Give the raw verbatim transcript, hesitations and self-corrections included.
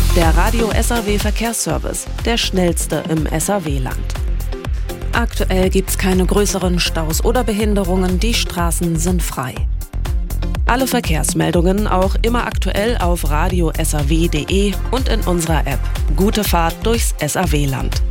Der Radio S A W Verkehrsservice, der schnellste im S A W-Land. Aktuell gibt's keine größeren Staus oder Behinderungen, die Straßen sind frei. Alle Verkehrsmeldungen auch immer aktuell auf radio s a w punkt d e und in unserer App. Gute Fahrt durchs S A W-Land.